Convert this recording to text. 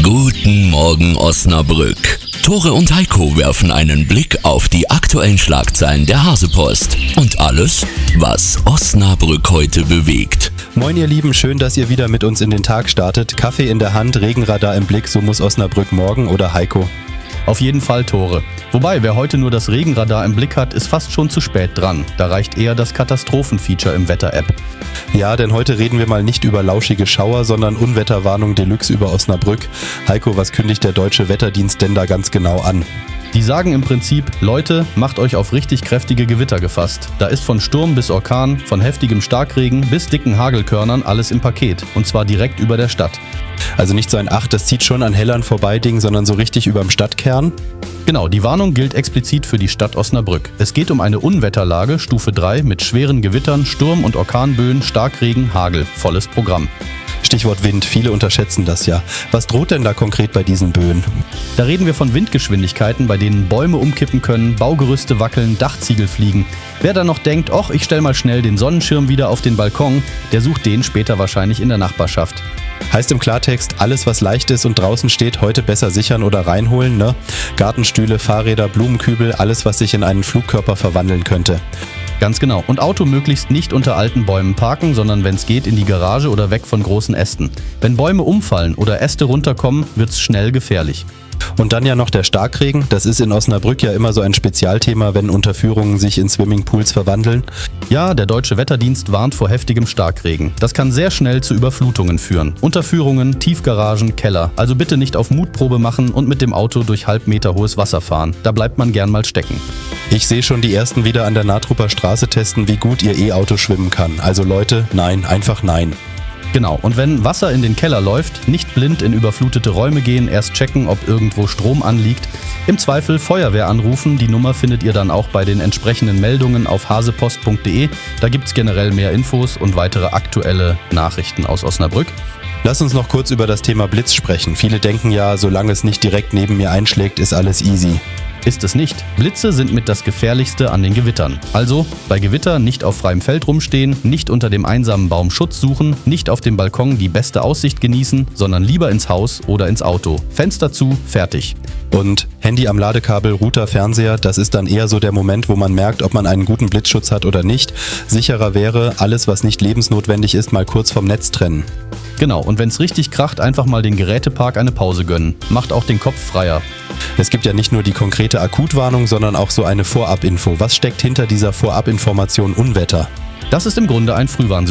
Guten Morgen Osnabrück. Tore und Heiko werfen einen Blick auf die aktuellen Schlagzeilen der Hasepost und alles, was Osnabrück heute bewegt. Moin ihr Lieben, schön, dass ihr wieder mit uns in den Tag startet. Kaffee in der Hand, Regenradar im Blick, so muss Osnabrück morgen, oder Heiko? Auf jeden Fall Tore. Wobei, wer heute nur das Regenradar im Blick hat, ist fast schon zu spät dran. Da reicht eher das Katastrophenfeature im Wetter-App. Ja, denn heute reden wir mal nicht über lauschige Schauer, sondern Unwetterwarnung Deluxe über Osnabrück. Heiko, was kündigt der Deutsche Wetterdienst denn da ganz genau an? Die sagen im Prinzip, Leute, macht euch auf richtig kräftige Gewitter gefasst. Da ist von Sturm bis Orkan, von heftigem Starkregen bis dicken Hagelkörnern alles im Paket. Und zwar direkt über der Stadt. Also nicht so ein Ach, das zieht schon an Hellern vorbei Ding, sondern so richtig überm Stadtkern? Genau, die Warnung gilt explizit für die Stadt Osnabrück. Es geht um eine Unwetterlage, Stufe 3, mit schweren Gewittern, Sturm- und Orkanböen, Starkregen, Hagel. Volles Programm. Stichwort Wind, viele unterschätzen das ja. Was droht denn da konkret bei diesen Böen? Da reden wir von Windgeschwindigkeiten, bei denen Bäume umkippen können, Baugerüste wackeln, Dachziegel fliegen. Wer da noch denkt, och, ich stell mal schnell den Sonnenschirm wieder auf den Balkon, der sucht den später wahrscheinlich in der Nachbarschaft. Heißt im Klartext, alles was leicht ist und draußen steht, heute besser sichern oder reinholen, ne? Gartenstühle, Fahrräder, Blumenkübel, alles was sich in einen Flugkörper verwandeln könnte. Ganz genau. Und Auto möglichst nicht unter alten Bäumen parken, sondern wenn es geht in die Garage oder weg von großen Ästen. Wenn Bäume umfallen oder Äste runterkommen, wird's schnell gefährlich. Und dann ja noch der Starkregen. Das ist in Osnabrück ja immer so ein Spezialthema, wenn Unterführungen sich in Swimmingpools verwandeln. Ja, der Deutsche Wetterdienst warnt vor heftigem Starkregen. Das kann sehr schnell zu Überflutungen führen. Unterführungen, Tiefgaragen, Keller. Also bitte nicht auf Mutprobe machen und mit dem Auto durch halbmeter hohes Wasser fahren. Da bleibt man gern mal stecken. Ich sehe schon die ersten wieder an der Natrupper Straße testen, wie gut ihr E-Auto schwimmen kann. Also Leute, nein, einfach nein. Genau, und wenn Wasser in den Keller läuft, nicht blind in überflutete Räume gehen, erst checken, ob irgendwo Strom anliegt. Im Zweifel Feuerwehr anrufen, die Nummer findet ihr dann auch bei den entsprechenden Meldungen auf hasepost.de. Da gibt's generell mehr Infos und weitere aktuelle Nachrichten aus Osnabrück. Lass uns noch kurz über das Thema Blitz sprechen. Viele denken ja, solange es nicht direkt neben mir einschlägt, ist alles easy. Ist es nicht. Blitze sind mit das Gefährlichste an den Gewittern. Also bei Gewitter nicht auf freiem Feld rumstehen, nicht unter dem einsamen Baum Schutz suchen, nicht auf dem Balkon die beste Aussicht genießen, sondern lieber ins Haus oder ins Auto. Fenster zu, fertig. Und Handy am Ladekabel, Router, Fernseher, das ist dann eher so der Moment, wo man merkt, ob man einen guten Blitzschutz hat oder nicht. Sicherer wäre, alles was nicht lebensnotwendig ist, mal kurz vom Netz trennen. Genau, und wenn's richtig kracht, einfach mal den Gerätepark eine Pause gönnen. Macht auch den Kopf freier. Es gibt ja nicht nur die konkrete Akutwarnung, sondern auch so eine Vorabinfo. Was steckt hinter dieser Vorabinformation Unwetter? Das ist im Grunde ein Frühwarnsystem.